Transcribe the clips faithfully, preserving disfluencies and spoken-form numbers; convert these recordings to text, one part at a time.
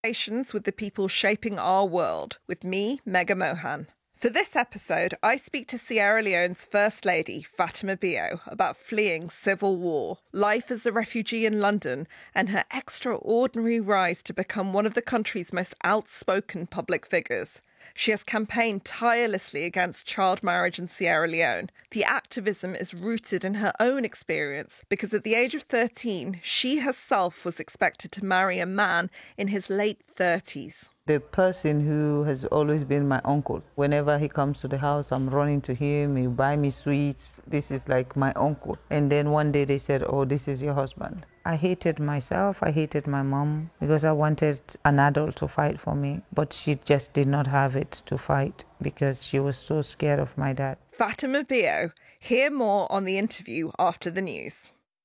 Conversations with the people shaping our world, with me, Mega Mohan. For this episode, I speak to Sierra Leone's First Lady, Fatima Bio, about fleeing civil war, life as a refugee in London, and her extraordinary rise to become one of the country's most outspoken public figures. She has campaigned tirelessly against child marriage in Sierra Leone. The activism is rooted in her own experience because at the age of thirteen, she herself was expected to marry a man in his late thirties. The person who has always been my uncle. Whenever he comes to the house, I'm running to him, he buy me sweets. This is like my uncle. And then one day they said, oh, this is your husband. I hated myself, I hated my mom because I wanted an adult to fight for me. But she just did not have it to fight because she was so scared of my dad. Fatima Bio. Hear more on the interview after the news.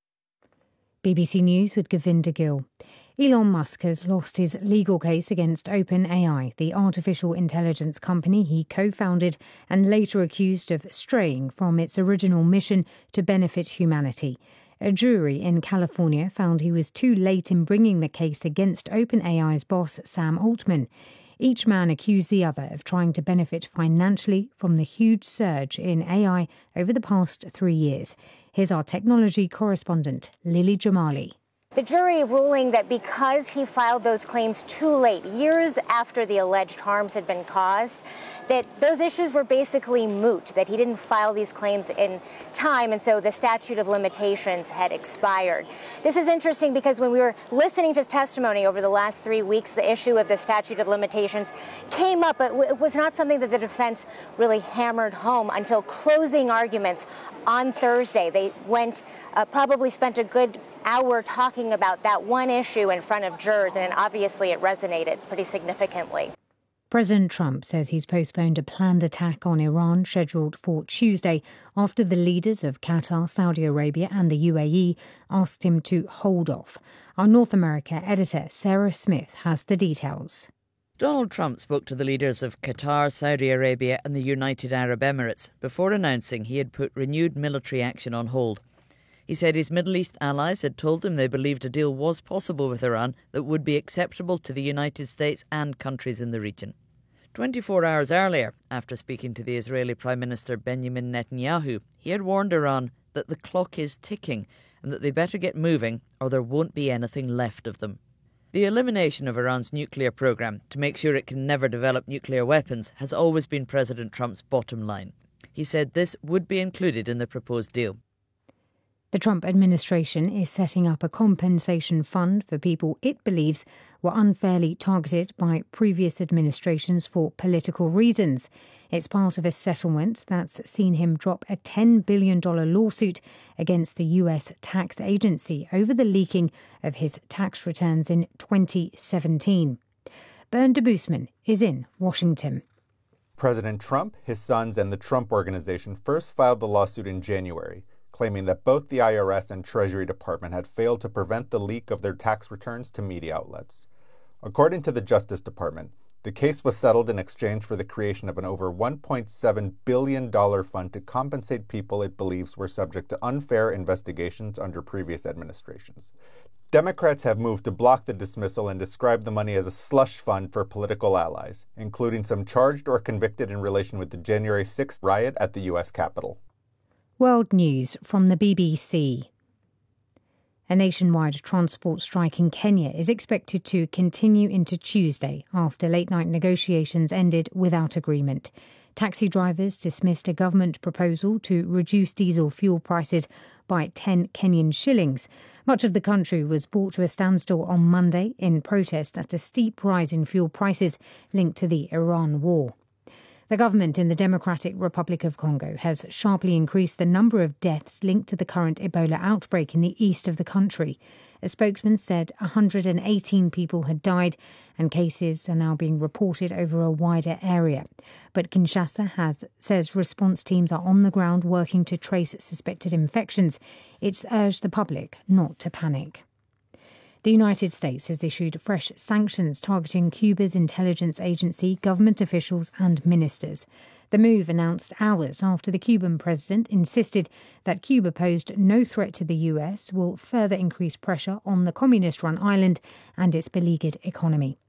B B C News with Govinda Gill. Elon Musk has lost his legal case against OpenAI, the artificial intelligence company he co-founded and later accused of straying from its original mission to benefit humanity. A jury in California found he was too late in bringing the case against OpenAI's boss, Sam Altman. Each man accused the other of trying to benefit financially from the huge surge in A I over the past three years. Here's our technology correspondent, Lily Jamali. The jury ruling that because he filed those claims too late, years after the alleged harms had been caused, that those issues were basically moot, that he didn't file these claims in time, and so the statute of limitations had expired. This is interesting because when we were listening to testimony over the last three weeks, the issue of the statute of limitations came up, but it was not something that the defense really hammered home until closing arguments on Thursday. They went, uh, probably spent a good hour talking about that one issue in front of jurors, and obviously it resonated pretty significantly. President Trump says he's postponed a planned attack on Iran scheduled for Tuesday after the leaders of Qatar, Saudi Arabia and the U A E asked him to hold off. Our North America editor, Sarah Smith, has the details. Donald Trump spoke to the leaders of Qatar, Saudi Arabia and the United Arab Emirates before announcing he had put renewed military action on hold. He said his Middle East allies had told him they believed a deal was possible with Iran that would be acceptable to the United States and countries in the region. twenty-four hours earlier, after speaking to the Israeli Prime Minister Benjamin Netanyahu, he had warned Iran that the clock is ticking and that they better get moving or there won't be anything left of them. The elimination of Iran's nuclear program to make sure it can never develop nuclear weapons has always been President Trump's bottom line. He said this would be included in the proposed deal. The Trump administration is setting up a compensation fund for people it believes were unfairly targeted by previous administrations for political reasons. It's part of a settlement that's seen him drop a ten billion dollars lawsuit against the U S tax agency over the leaking of his tax returns in twenty seventeen. Bernd Debusman is in Washington. President Trump, his sons, and the Trump Organization first filed the lawsuit in January, claiming that both the I R S and Treasury Department had failed to prevent the leak of their tax returns to media outlets. According to the Justice Department, the case was settled in exchange for the creation of an over one point seven billion dollars fund to compensate people it believes were subject to unfair investigations under previous administrations. Democrats have moved to block the dismissal and describe the money as a slush fund for political allies, including some charged or convicted in relation with the January sixth riot at the U S Capitol. World News from the B B C. A nationwide transport strike in Kenya is expected to continue into Tuesday after late-night negotiations ended without agreement. Taxi drivers dismissed a government proposal to reduce diesel fuel prices by ten Kenyan shillings. Much of the country was brought to a standstill on Monday in protest at a steep rise in fuel prices linked to the Iran war. The government in the Democratic Republic of Congo has sharply increased the number of deaths linked to the current Ebola outbreak in the east of the country. A spokesman said one hundred eighteen people had died and cases are now being reported over a wider area. But Kinshasa has says response teams are on the ground working to trace suspected infections. It's urged the public not to panic. The United States has issued fresh sanctions targeting Cuba's intelligence agency, government officials and ministers. The move announced hours after the Cuban president insisted that Cuba posed no threat to the U S will further increase pressure on the communist-run island and its beleaguered economy.